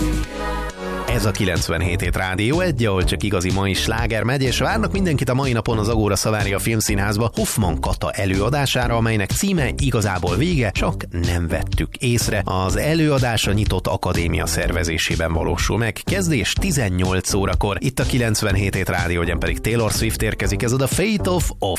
Ez a 97 hét Rádió 1, ahol csak igazi mai sláger megy, és várnak mindenkit a mai napon az Agóra Szavária Filmszínházba Hoffman Kata előadására, amelynek címe Igazából vége, csak nem vettük észre. Az előadás a Nyitott Akadémia szervezésében valósul meg. Kezdés 18 órakor. Itt a 97 hét Rádió, ugyan pedig Taylor Swift érkezik, ez a The Fate of